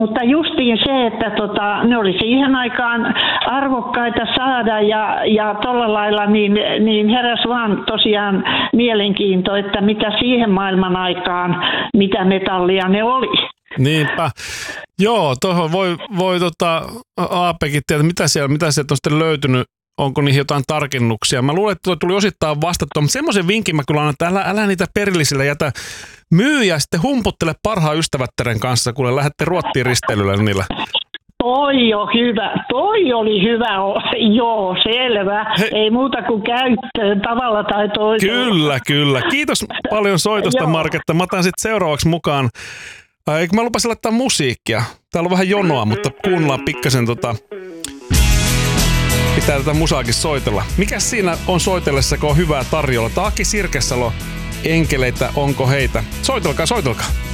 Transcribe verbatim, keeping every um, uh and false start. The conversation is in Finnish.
Mutta justiin se, että tota, ne oli siihen aikaan arvokkaita saada ja, ja tuolla lailla niin, niin heräsi vaan tosiaan mielenkiinto, että mitä siihen maailman aikaan, mitä metallia ne oli. Niinpä. Joo, tuohon voi, voi tota, Aapekin tietää, mitä siellä, mitä sieltä on sitten löytynyt. Onko niihin jotain tarkennuksia? Mä luulen, että tuo tuli osittain vastattua, mutta semmoisen vinkin mä kyllä annan, että älä, älä niitä perillisille jätä myyjä, sitten humputtele parhaan ystävättären kanssa, kun lähdette Ruottiin risteilylle niillä. Toi on hyvä. Toi oli hyvä. Joo, selvä. He. Ei muuta kuin käyttöön tavalla tai toisella. Kyllä, kyllä. Kiitos paljon soitosta, Marketta. Mä otan sitten seuraavaksi mukaan. Eikö mä lupasin laittaa musiikkia? Täällä on vähän jonoa, mutta kuunnellaan pikkasen tota... Pitää tätä musaakin soitella. Mikäs siinä on soitellessa, kun on hyvää tarjolla? Taaki Sirkesalo, enkeleitä, onko heitä? Soitelkaa, soitelkaa.